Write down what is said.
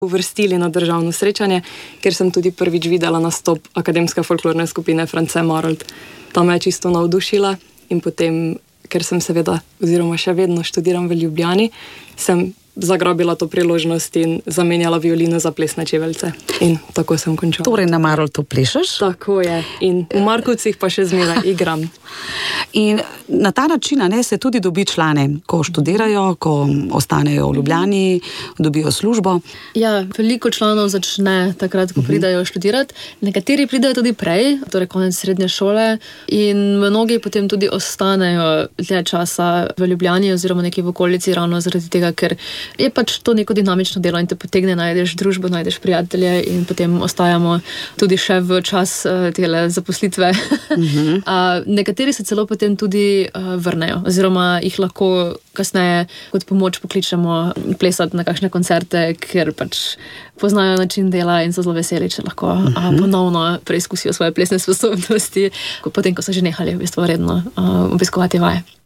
uvrstili na državno srečanje, ker sem tudi prvič videla nastop akademske folklorne skupine France Marold. Ta me je čisto navdušila in potem, ker sem seveda, oziroma še vedno študiram v Ljubljani, sem zagrabila to priložnost in zamenjala violino za plesne čeveljce. In tako sem končala. Torej na Maroldu plešeš? Tako je. In v Markovcih pa še zmeraj igram. In na ta način se tudi dobi člane, ko študirajo, ko ostanejo v Ljubljani, dobijo službo. Ja, veliko članov začne takrat, ko pridajo študirati. Nekateri pridajo tudi prej, torej konec srednje šole, in mnogi potem tudi ostanejo dlje časa v Ljubljani oziroma nekje v okolici, ravno zaradi tega, ker je pač to neko dinamično delo in te potegne, najdeš družbo, najdeš prijatelje in potem ostajamo tudi še v čas tele zaposlitve. Nekateri se celo potem tudi vrnejo, oziroma jih lahko kasneje kot pomoč pokličemo plesati na kakšne koncerte, ker pač poznajo način dela in so zelo veseli, če lahko ponovno preizkusijo svoje plesne sposobnosti, potem ko so že nehali v bistvu redno obiskovati vaje.